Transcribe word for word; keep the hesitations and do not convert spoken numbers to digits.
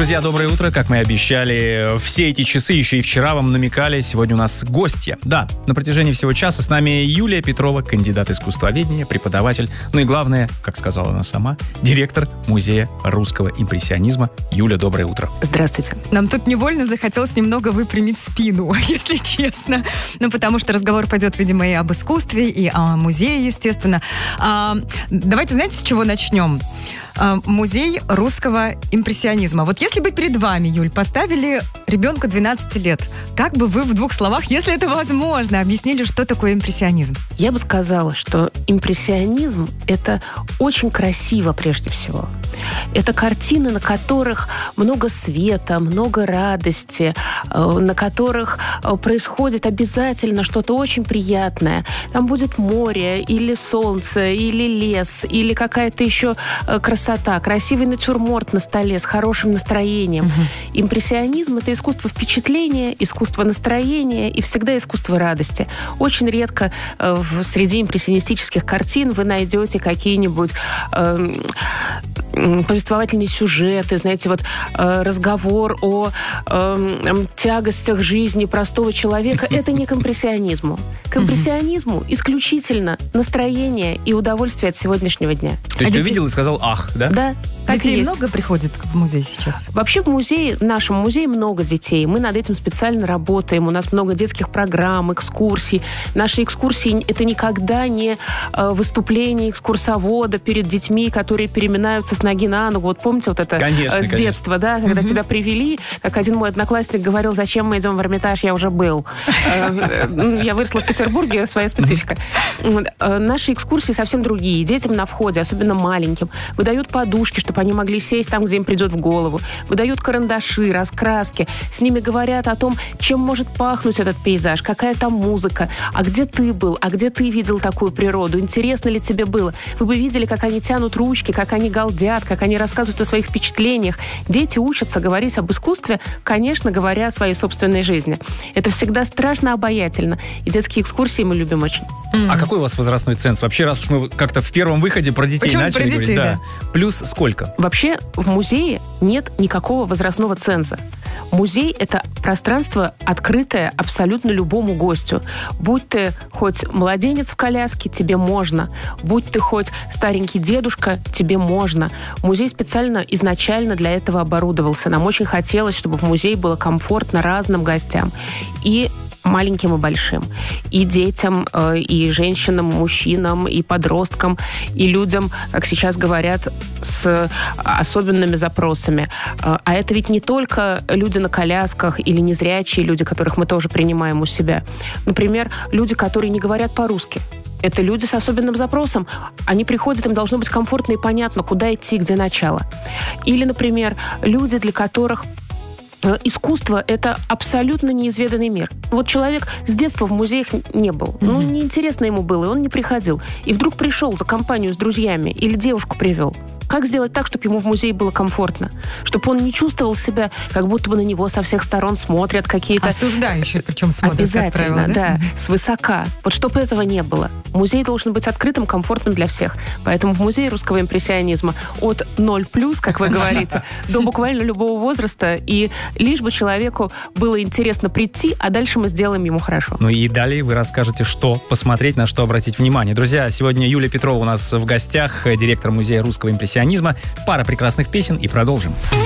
Друзья, доброе утро. Как мы и обещали, все эти часы, еще и вчера вам намекали, сегодня у нас гостья. Да, на протяжении всего часа с нами Юлия Петрова, кандидат искусствоведения, преподаватель, ну и главное, как сказала она сама, директор Музея русского импрессионизма. Юля, доброе утро. Здравствуйте. Нам тут невольно захотелось немного выпрямить спину, если честно. Ну, потому что разговор пойдет, видимо, и об искусстве, и о музее, естественно. А, давайте, знаете, с чего начнем? А, музей русского импрессионизма. Вот если бы перед вами, Юль, поставили ребенка двенадцати лет, как бы вы в двух словах, если это возможно, объяснили, что такое импрессионизм? Я бы сказала, что импрессионизм — это очень красиво прежде всего. Это картины, на которых много света, много радости, на которых происходит обязательно что-то очень приятное. Там будет море, или солнце, или лес, или какая-то еще красота, красивый натюрморт на столе с хорошим настроением. Угу. Импрессионизм — это искусство впечатления, искусство настроения и всегда искусство радости. Очень редко в, среди импрессионистических картин вы найдете какие-нибудь э, повествовательные сюжеты, знаете, вот э, разговор о э, тягостях жизни простого человека. Это не к импрессионизму. К импрессионизму исключительно настроение и удовольствие от сегодняшнего дня. То есть а ты детей... увидел и сказал «ах», да? Да. Так детей есть. Много приходит в музей сейчас? Вообще в музее, в нашем музее много детей. Мы над этим специально работаем. У нас много детских программ, экскурсий. Наши экскурсии — это никогда не э, выступление экскурсовода перед детьми, которые переминаются с ноги на ногу. Вот помните вот это конечно, э, с конечно. детства, да, когда mm-hmm. тебя привели, как один мой одноклассник говорил, зачем мы идем в Эрмитаж, я уже был. Я выросла в Петербурге, своя специфика. Наши экскурсии совсем другие. Детям на входе, особенно маленьким, выдают подушки, чтобы они могли сесть там, где им придет в голову. Выдают карандаши, раскраски. С ними говорят о том, чем может пахнуть этот пейзаж, какая там музыка, а где ты был, а где ты видел такую природу, интересно ли тебе было. Вы бы видели, как они тянут ручки, как они галдят, как они рассказывают о своих впечатлениях. Дети учатся говорить об искусстве, конечно, говоря о своей собственной жизни. Это всегда страшно обаятельно. И детские экскурсии мы любим очень. Mm. А какой у вас возрастной ценз? Вообще, раз уж мы как-то в первом выходе про детей Почему начали про детей, говорить, да. да. Плюс сколько? Вообще в музее нет никакого возрастного ценза. Музей — это пространство, открытое абсолютно любому гостю. Будь ты хоть младенец в коляске, тебе можно. Будь ты хоть старенький дедушка, тебе можно. Музей специально изначально для этого оборудовался. Нам очень хотелось, чтобы в музее было комфортно разным гостям. И маленьким и большим. И детям, и женщинам, мужчинам, и подросткам, и людям, как сейчас говорят, с особенными запросами. А это ведь не только люди на колясках или незрячие люди, которых мы тоже принимаем у себя. Например, люди, которые не говорят по-русски. Это люди с особенным запросом. Они приходят, им должно быть комфортно и понятно, куда идти, где начало. Или, например, люди, для которых искусство — это абсолютно неизведанный мир. Вот человек с детства в музеях не был. Mm-hmm. Ну, неинтересно ему было, и он не приходил. И вдруг пришел за компанию с друзьями или девушку привел. Как сделать так, чтобы ему в музее было комфортно? Чтобы он не чувствовал себя, как будто бы на него со всех сторон смотрят какие-то... Осуждающие, причем смотрят, обязательно, как правило, да? да, свысока. Вот чтобы этого не было. Музей должен быть открытым, комфортным для всех. Поэтому в музее русского импрессионизма от ноль плюс, как вы говорите, до буквально любого возраста. И лишь бы человеку было интересно прийти, а дальше мы сделаем ему хорошо. Ну и далее вы расскажете, что посмотреть, на что обратить внимание. Друзья, сегодня Юлия Петрова у нас в гостях, директор Музея русского импрессионизма. Пара прекрасных песен и продолжим.